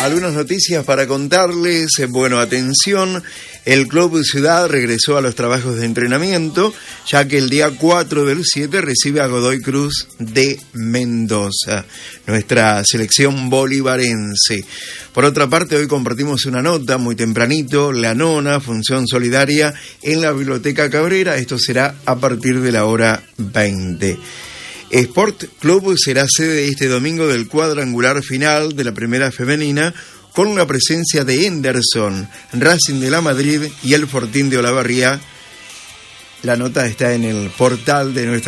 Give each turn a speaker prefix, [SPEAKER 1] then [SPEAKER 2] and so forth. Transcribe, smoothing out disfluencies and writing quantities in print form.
[SPEAKER 1] algunas noticias para contarles. Bueno, atención, el Club Ciudad regresó a los trabajos de entrenamiento, ya que el día 4 del 7 recibe a Godoy Cruz de Mendoza, nuestra selección bolivarense. Por otra parte, hoy compartimos una nota muy tempranito, la nona función solidaria en la Biblioteca Cabrera. Esto será a partir de la hora 20. Sport Club será sede este domingo del cuadrangular final de la primera femenina, con la presencia de Henderson, Racing de la Madrid y el Fortín de Olavarría. La nota está en el portal de nuestra